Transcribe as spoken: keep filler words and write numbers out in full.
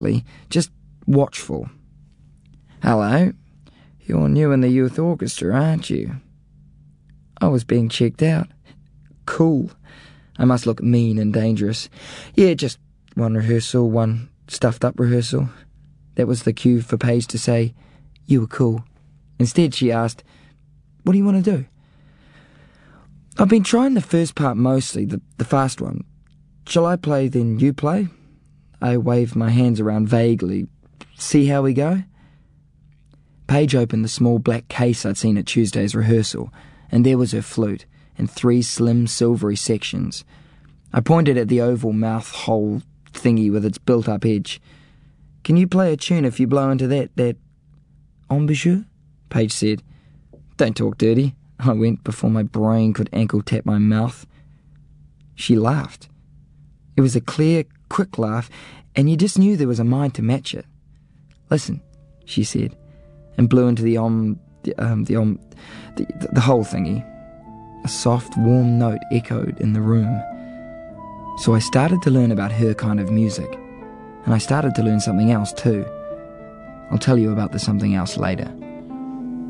just watchful. "Hello, you're new in the youth orchestra, aren't you?" I was being checked out. Cool. I must look mean and dangerous. "Yeah, just one rehearsal, one stuffed-up rehearsal." That was the cue for Paige to say, "You were cool." Instead, she asked, "What do you want to do?" "I've been trying the first part mostly, the, the fast one. Shall I play, then you play?" I waved my hands around vaguely. "See how we go?" Paige opened the small black case I'd seen at Tuesday's rehearsal, and there was her flute, in three slim silvery sections. I pointed at the oval mouth hole thingy with its built-up edge. "Can you play a tune if you blow into that, that embouchure?" Paige said. "Don't talk dirty," I went before my brain could ankle-tap my mouth. She laughed. It was a clear, quick laugh, and you just knew there was a mind to match it. "Listen," she said, and blew into the om, the, um, the om, the, the whole thingy. A soft, warm note echoed in the room. So I started to learn about her kind of music, and I started to learn something else too. I'll tell you about the something else later.